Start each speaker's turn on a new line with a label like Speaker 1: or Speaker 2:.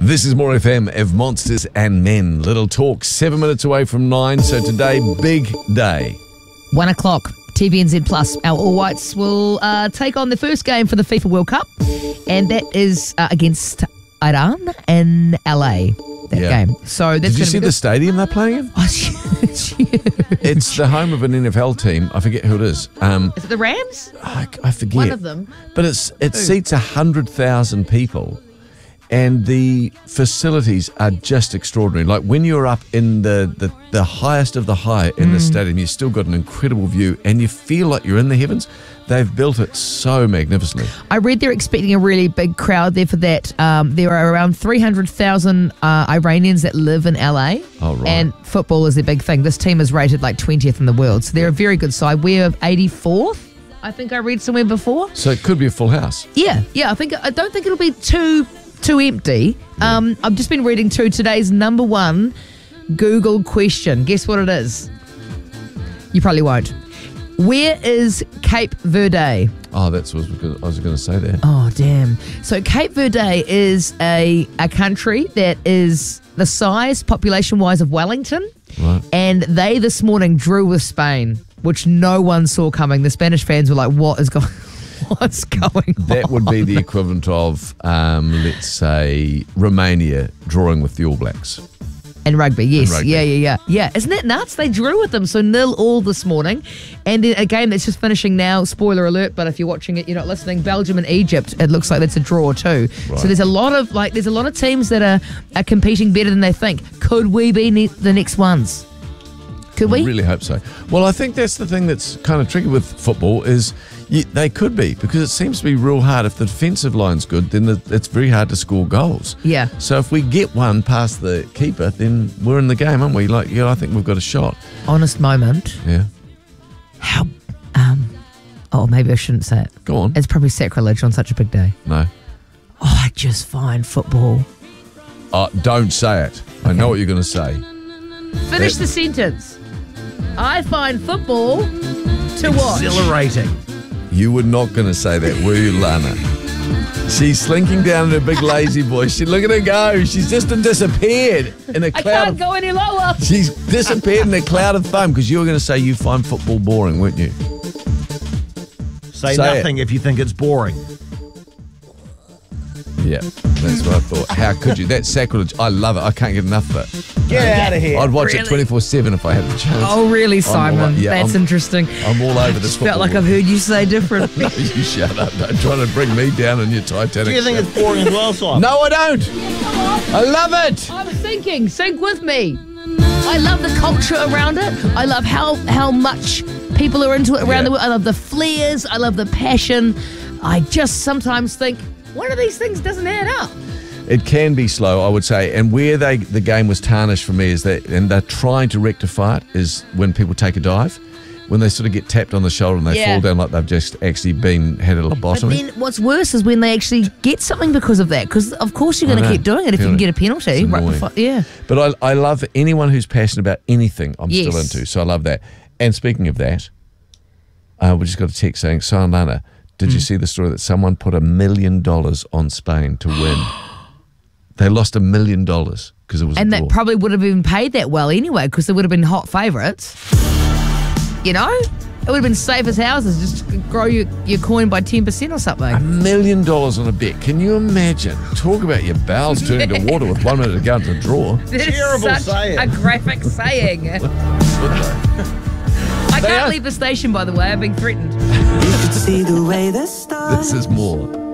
Speaker 1: This is More FM of Monsters and Men. Little talk, 7 minutes away from 9. So today, big day.
Speaker 2: 1 o'clock, TVNZ Plus. Our All Whites will take on the first game for the FIFA World Cup, and that is against Iran in LA. That game. So that's
Speaker 1: Did you see the stadium they're playing in?
Speaker 2: Oh, it's huge.
Speaker 1: It's the home of an NFL team. I forget who it is.
Speaker 2: Is it the Rams?
Speaker 1: I forget.
Speaker 2: One of them.
Speaker 1: But it seats 100,000 people. And the facilities are just extraordinary. Like when you're up in the highest of the high in the stadium, you've still got an incredible view and you feel like you're in the heavens. They've built it so magnificently.
Speaker 2: I read they're expecting a really big crowd there for that. There are around 300,000 Iranians that live in LA.
Speaker 1: Oh, right.
Speaker 2: And football is their big thing. This team is rated like 20th in the world. So they're a very good side. We're 84th, I think I read somewhere before.
Speaker 1: So it could be a full house.
Speaker 2: Yeah. I don't think it'll be too empty. I've just been reading today's number one Google question. Guess what it is? You probably won't. Where is Cape Verde?
Speaker 1: Oh, that's what I was going to say there.
Speaker 2: Oh, damn. So Cape Verde is a country that is the size, population-wise, of Wellington.
Speaker 1: Right.
Speaker 2: And they this morning drew with Spain, which no one saw coming. The Spanish fans were like, what's going on?
Speaker 1: That would be the equivalent of, let's say, Romania drawing with the All Blacks.
Speaker 2: And rugby, yes.
Speaker 1: And rugby.
Speaker 2: Yeah. Isn't that nuts? They drew with them, so 0-0 this morning. And then a game that's just finishing now, spoiler alert, but if you're watching it, you're not listening, Belgium and Egypt, it looks like that's a draw too.
Speaker 1: Right.
Speaker 2: So there's a lot of teams that are competing better than they think. Could we be the next ones? Could we?
Speaker 1: I really hope so. Well, I think that's the thing that's kind of tricky with football is they could be, because it seems to be real hard. If the defensive line's good, then it's very hard to score goals.
Speaker 2: Yeah.
Speaker 1: So if we get one past the keeper, then we're in the game, aren't we? Like, I think we've got a shot.
Speaker 2: Honest moment.
Speaker 1: Yeah.
Speaker 2: How? Oh, maybe I shouldn't say it.
Speaker 1: Go on.
Speaker 2: It's probably sacrilege on such a big day.
Speaker 1: No.
Speaker 2: Oh, I just find football.
Speaker 1: Don't say it. I know what you're going to say.
Speaker 2: Finish the sentence. I find football to watch.
Speaker 3: Exhilarating.
Speaker 1: You were not going to say that, were you, Lana? She's slinking down in her big lazy boy. Look at her go. She's just disappeared in a
Speaker 2: I
Speaker 1: cloud
Speaker 2: can't go any lower.
Speaker 1: She's disappeared in a cloud of foam because you were going to say you find football boring, weren't you?
Speaker 3: Say nothing if you think it's boring.
Speaker 1: Yeah, that's what I thought. How could you? That's sacrilege. I love it. I can't get enough of it.
Speaker 3: Get out of here.
Speaker 1: I'd watch it 24/7 if I had the chance.
Speaker 2: Oh, really, Simon? That's interesting.
Speaker 1: I'm all over this football.
Speaker 2: Felt like I've heard you say different.
Speaker 1: No, you shut up. Don't try to bring me down in your Titanic.
Speaker 3: Do you think it's boring as well, Simon?
Speaker 1: No, I don't. I love it.
Speaker 2: I'm thinking. Sing with me. I love the culture around it. I love how much people are into it around the world. I love the flares. I love the passion. I just sometimes think, one of these things doesn't add up.
Speaker 1: It can be slow, I would say. And where the game was tarnished for me is that, and they're trying to rectify it, is when people take a dive. When they sort of get tapped on the shoulder and they fall down like they've just actually had a lobotomy.
Speaker 2: But then what's worse is when they actually get something because of that. Because of course you're going to keep doing it if you can get a penalty. Right,
Speaker 1: But I love anyone who's passionate about anything I'm still into. So I love that. And speaking of that, we just got a text saying, Sian Lana, did you see the story that someone put $1 million on Spain to win? They lost $1 million because it was
Speaker 2: and
Speaker 1: a draw.
Speaker 2: that probably would have been paid that well anyway because they would have been hot favourites. You know? It would have been safe as houses. Just grow your coin by 10% or something.
Speaker 1: $1 million on a bet. Can you imagine? Talk about your bowels turning to water with 1 minute to go into the draw.
Speaker 2: That
Speaker 3: Terrible
Speaker 2: is such
Speaker 3: saying.
Speaker 2: a graphic saying. I can't leave the station, by the way. I've been threatened.
Speaker 1: This is more.